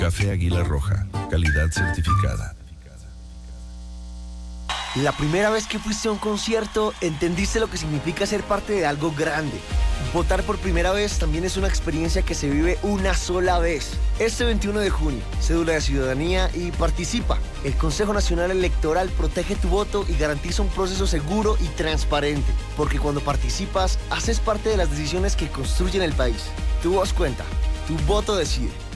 Café Águila Roja, calidad certificada. La primera vez que fuiste a un concierto, entendiste lo que significa ser parte de algo grande. Votar por primera vez también es una experiencia que se vive una sola vez. Este 21 de junio, cédula de ciudadanía y participa. El Consejo Nacional Electoral protege tu voto y garantiza un proceso seguro y transparente. Porque cuando participas, haces parte de las decisiones que construyen el país. Tu voz cuenta, tu voto decide.